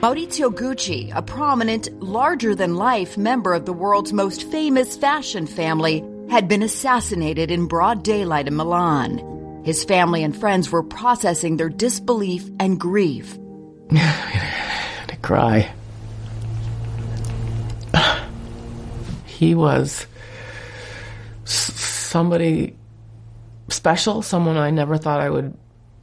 Maurizio Gucci, a prominent, larger-than-life member of the world's most famous fashion family, had been assassinated in broad daylight in Milan. His family and friends were processing their disbelief and grief. To cry. He was somebody special, someone I never thought I would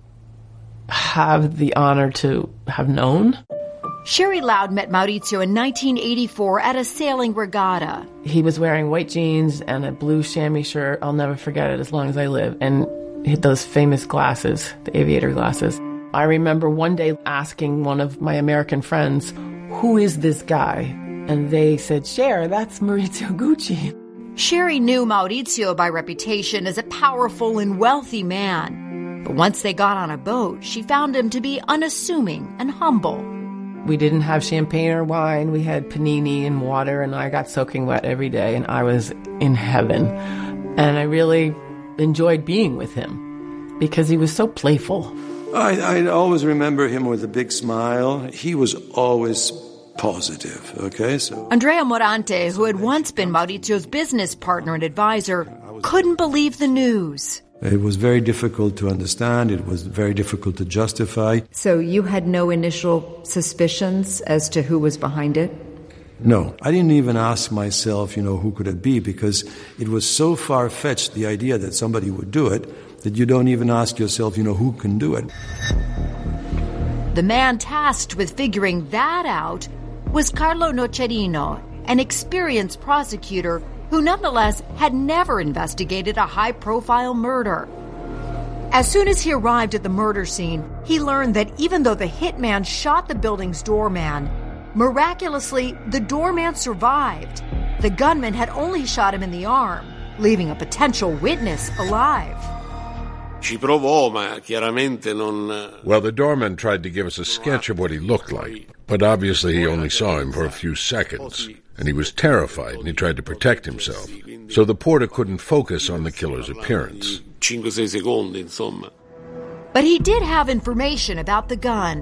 have the honor to have known. Sherry Loud met Maurizio in 1984 at a sailing regatta. He was wearing white jeans and a blue chamois shirt. I'll never forget it as long as I live. And he had those famous glasses, the aviator glasses. I remember one day asking one of my American friends, "Who is this guy?" And they said, "Cher, that's Maurizio Gucci." Sherry knew Maurizio by reputation as a powerful and wealthy man. But once they got on a boat, she found him to be unassuming and humble. We didn't have champagne or wine. We had panini and water, and I got soaking wet every day, and I was in heaven. And I really enjoyed being with him because he was so playful. I always remember him with a big smile. He was always positive, okay? So Andrea Morante, who had once been Maurizio's business partner and advisor, couldn't believe the news. It was very difficult to understand. It was very difficult to justify. So you had no initial suspicions as to who was behind it? No. I didn't even ask myself, who could it be? Because it was so far-fetched, the idea that somebody would do it, that you don't even ask yourself, who can do it. The man tasked with figuring that out was Carlo Nocerino, an experienced prosecutor who nonetheless had never investigated a high-profile murder. As soon as he arrived at the murder scene, he learned that even though the hitman shot the building's doorman, miraculously, the doorman survived. The gunman had only shot him in the arm, leaving a potential witness alive. Well, the doorman tried to give us a sketch of what he looked like, but obviously he only saw him for a few seconds, and he was terrified and he tried to protect himself, so the porter couldn't focus on the killer's appearance. But he did have information about the gun.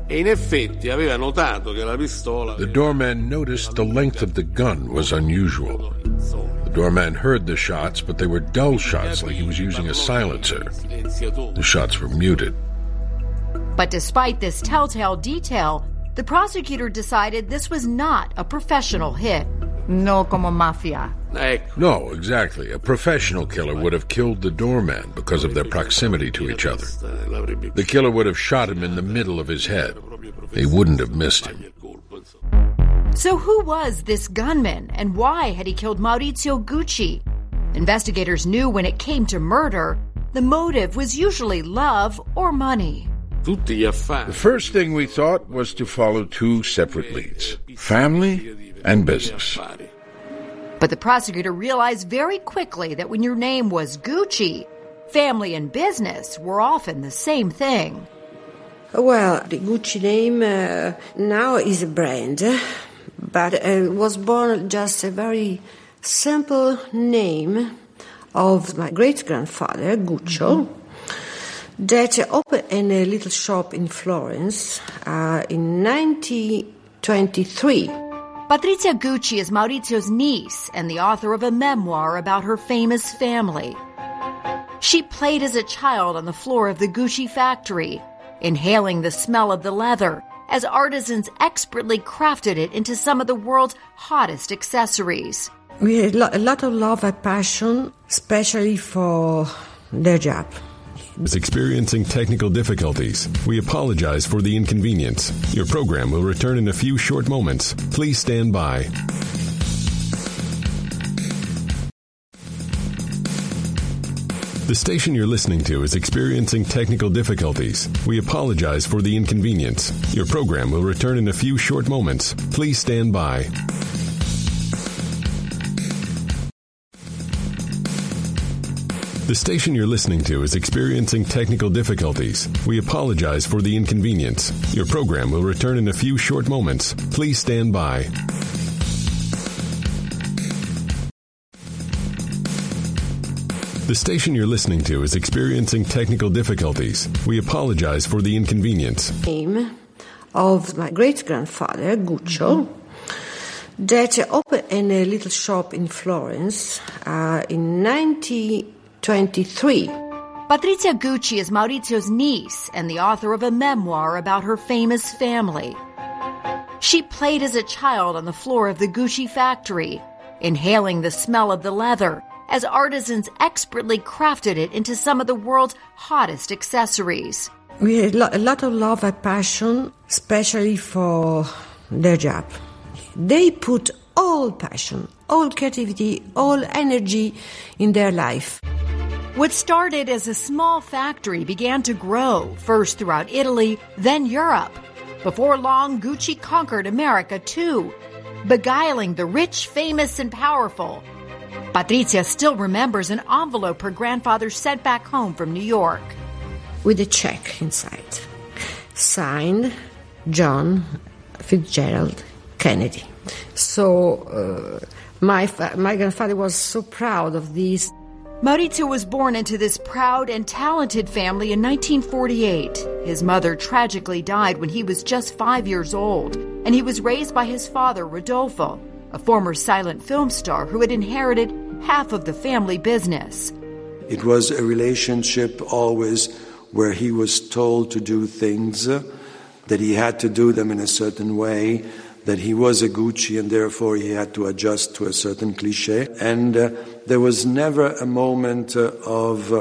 The doorman noticed the length of the gun was unusual. The doorman heard the shots, but they were dull shots, like he was using a silencer. The shots were muted. But despite this telltale detail, the prosecutor decided this was not a professional hit. No como mafia. No, exactly. A professional killer would have killed the doorman because of their proximity to each other. The killer would have shot him in the middle of his head. They wouldn't have missed him. So who was this gunman, and why had he killed Maurizio Gucci? Investigators knew when it came to murder, the motive was usually love or money. The first thing we thought was to follow two separate leads, family and business. But the prosecutor realized very quickly that when your name was Gucci, family and business were often the same thing. Well, the Gucci name now is a brand, but it was born just a very simple name of my great-grandfather, Guccio, that opened in a little shop in Florence in 1923. Patrizia Gucci is Maurizio's niece and the author of a memoir about her famous family. She played as a child on the floor of the Gucci factory, inhaling the smell of the leather as artisans expertly crafted it into some of the world's hottest accessories. We had a lot of love and passion, especially for their job. Is experiencing technical difficulties. We apologize for the inconvenience. Your program will return in a few short moments. Please stand by. The station you're listening to is experiencing technical difficulties. We apologize for the inconvenience. Your program will return in a few short moments. Please stand by. The station you're listening to is experiencing technical difficulties. We apologize for the inconvenience. Your program will return in a few short moments. Please stand by. The station you're listening to is experiencing technical difficulties. We apologize for the inconvenience. Name of my great-grandfather, Guccio, that opened in a little shop in Florence in 1923. Patrizia Gucci is Maurizio's niece and the author of a memoir about her famous family. She played as a child on the floor of the Gucci factory, inhaling the smell of the leather as artisans expertly crafted it into some of the world's hottest accessories. We had a lot of love and passion, especially for their job. They put all passion, all creativity, all energy in their life. What started as a small factory began to grow, first throughout Italy, then Europe. Before long, Gucci conquered America too, beguiling the rich, famous, and powerful. Patrizia still remembers an envelope her grandfather sent back home from New York. With a check inside. Signed, John Fitzgerald Kennedy. So my grandfather was so proud of this. Maurizio was born into this proud and talented family in 1948. His mother tragically died when he was just 5 years old, and he was raised by his father, Rodolfo, a former silent film star who had inherited half of the family business. It was a relationship always where he was told to do things, that he had to do them in a certain way, that he was a Gucci and therefore he had to adjust to a certain cliché. And there was never a moment of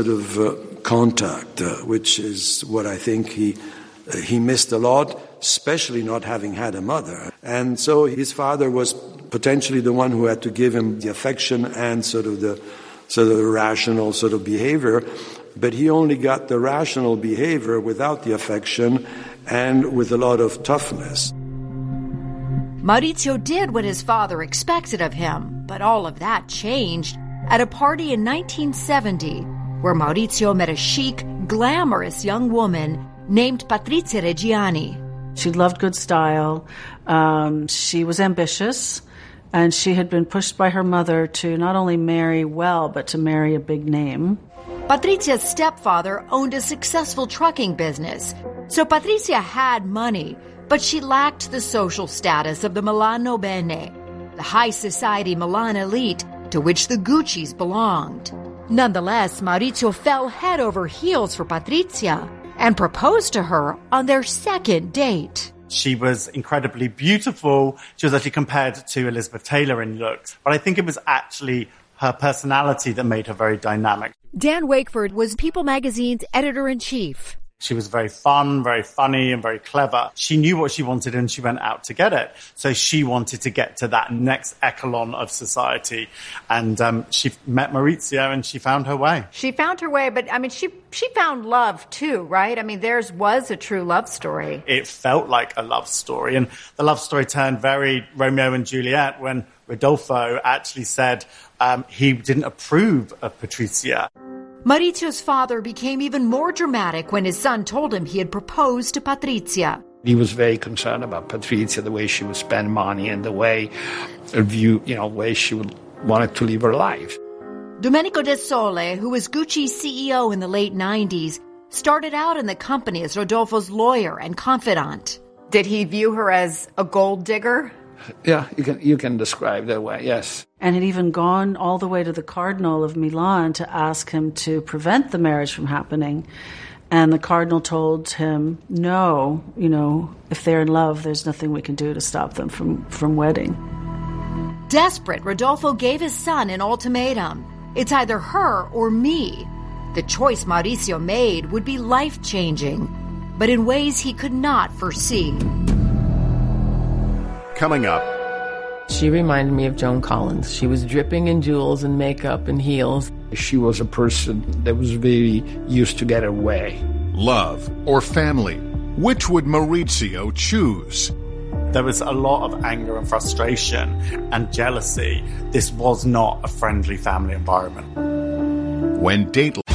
contact, which is what I think he missed a lot, especially not having had a mother. And so his father was potentially the one who had to give him the affection and the rational behavior, but he only got the rational behavior without the affection and with a lot of toughness. Maurizio did what his father expected of him, but all of that changed at a party in 1970 where Maurizio met a chic, glamorous young woman named Patrizia Reggiani. She loved good style. She was ambitious, and she had been pushed by her mother to not only marry well, but to marry a big name. Patrizia's stepfather owned a successful trucking business, so Patrizia had money, but she lacked the social status of the Milano Bene, the high society Milan elite to which the Guccis belonged. Nonetheless, Maurizio fell head over heels for Patrizia and proposed to her on their second date. She was incredibly beautiful. She was actually compared to Elizabeth Taylor in looks, but I think it was actually her personality that made her very dynamic. Dan Wakeford was People magazine's editor-in-chief. She was very fun, very funny, and very clever. She knew what she wanted and she went out to get it. So she wanted to get to that next echelon of society. And she met Maurizio and she found her way. She found her way, but she found love too, right? Theirs was a true love story. It felt like a love story. And the love story turned very Romeo and Juliet when Rodolfo actually said he didn't approve of Patrizia. Maurizio's father became even more dramatic when his son told him he had proposed to Patrizia. He was very concerned about Patrizia, the way she would spend money and the way she wanted to live her life. Domenico De Sole, who was Gucci's CEO in the late 90s, started out in the company as Rodolfo's lawyer and confidant. Did he view her as a gold digger? Yeah, you can describe that way, yes. And had even gone all the way to the Cardinal of Milan to ask him to prevent the marriage from happening. And the Cardinal told him, no, if they're in love, there's nothing we can do to stop them from wedding. Desperate, Rodolfo gave his son an ultimatum. It's either her or me. The choice Maurizio made would be life-changing, but in ways he could not foresee. Coming up. She reminded me of Joan Collins. She was dripping in jewels and makeup and heels. She was a person that was very used to get her way. Love or family? Which would Maurizio choose? There was a lot of anger and frustration and jealousy. This was not a friendly family environment. When Dateline